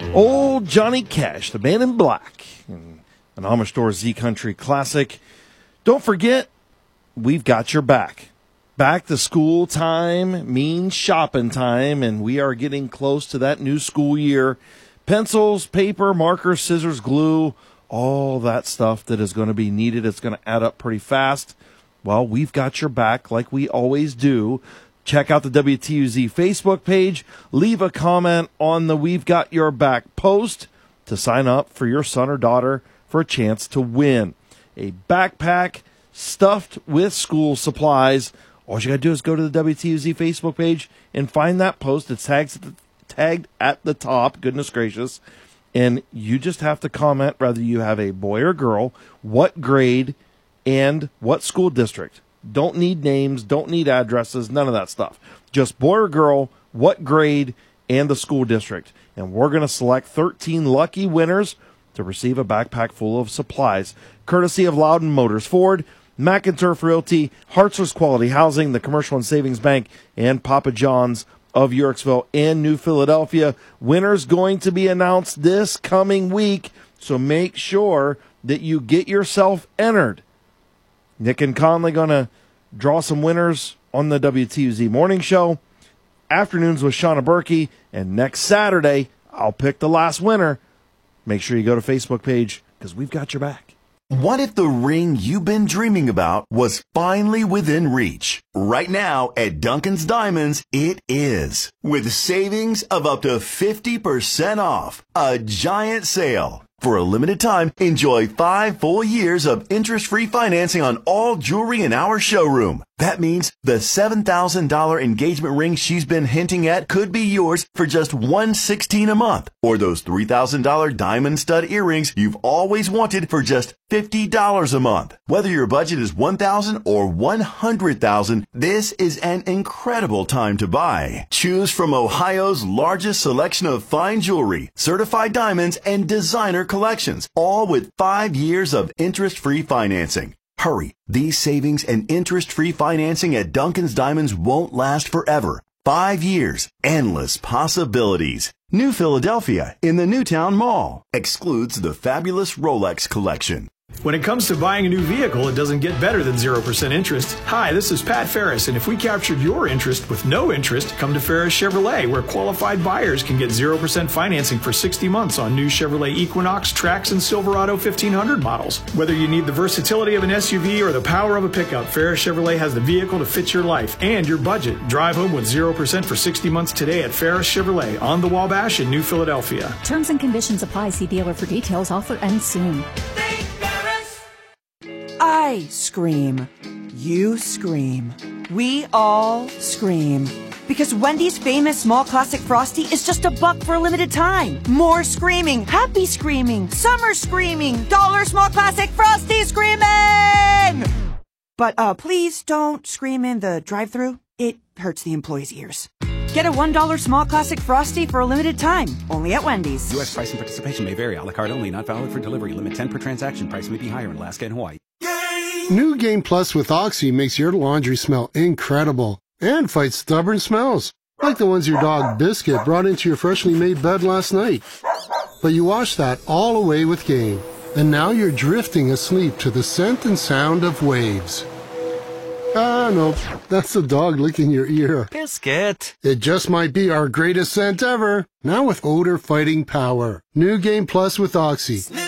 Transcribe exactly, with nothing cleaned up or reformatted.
Old Johnny Cash, the Man in Black, an Amish Door Z Country classic. Don't forget, we've got your back. Back to school time means shopping time, and we are getting close to that new school year. Pencils, paper, markers, scissors, glue, all that stuff that is going to be needed. It's going to add up pretty fast. Well, we've got your back like we always do. Check out the W T U Z Facebook page. Leave a comment on the We've Got Your Back post to sign up for your son or daughter for a chance to win a backpack stuffed with school supplies. All you got to do is go to the W T U Z Facebook page and find that post. It's tagged at the, tagged at the top, goodness gracious. And you just have to comment whether you have a boy or girl, what grade, and what school district. Don't need names, don't need addresses, none of that stuff. Just boy or girl, what grade, and the school district. And we're going to select thirteen lucky winners to receive a backpack full of supplies, courtesy of Loudon Motors Ford, McInturf Realty, Hartzler's Quality Housing, the Commercial and Savings Bank, and Papa John's of Yorksville and New Philadelphia. Winners going to be announced this coming week, so make sure that you get yourself entered. Nick and Conley going to draw some winners on the W T U Z Morning Show. Afternoons with Shauna Berkey. And next Saturday, I'll pick the last winner. Make sure you go to Facebook page because we've got your back. What if the ring you've been dreaming about was finally within reach? Right now at Duncan's Diamonds, it is. With savings of up to fifty percent off. A giant sale. For a limited time, enjoy five full years of interest-free financing on all jewelry in our showroom. That means the seven thousand dollars engagement ring she's been hinting at could be yours for just one hundred sixteen dollars a month. Or those three thousand dollars diamond stud earrings you've always wanted for just fifty dollars a month. Whether your budget is one thousand dollars or one hundred thousand dollars, this is an incredible time to buy. Choose from Ohio's largest selection of fine jewelry, certified diamonds, and designer collections, all with five years of interest-free financing. Hurry, these savings and interest-free financing at Duncan's Diamonds won't last forever. Five years, endless possibilities. New Philadelphia in the Newtown Mall. Excludes the fabulous Rolex collection. When it comes to buying a new vehicle, it doesn't get better than zero percent interest. Hi, this is Pat Ferris, and if we captured your interest with no interest, come to Ferris Chevrolet, where qualified buyers can get zero percent financing for sixty months on new Chevrolet Equinox, Trax, and Silverado fifteen hundred models. Whether you need the versatility of an S U V or the power of a pickup, Ferris Chevrolet has the vehicle to fit your life and your budget. Drive home with zero percent for sixty months today at Ferris Chevrolet on the Wabash in New Philadelphia. Terms and conditions apply. See dealer for details. Offer ends soon. I scream. You scream. We all scream. Because Wendy's famous small classic Frosty is just a buck for a limited time. More screaming, happy screaming, summer screaming, dollar small classic Frosty screaming! But uh, please don't scream in the drive-thru. It hurts the employees' ears. Get a one dollar small classic Frosty for a limited time, only at Wendy's. U S price and participation may vary. A la carte only, not valid for delivery. Limit ten per transaction. Price may be higher in Alaska and Hawaii. New Game Plus with Oxy makes your laundry smell incredible and fights stubborn smells, like the ones your dog Biscuit brought into your freshly made bed last night. But you wash that all away with Game, and now you're drifting asleep to the scent and sound of waves. Ah, no, that's the dog licking your ear. Biscuit. It just might be our greatest scent ever, now with odor-fighting power. New Game Plus with Oxy.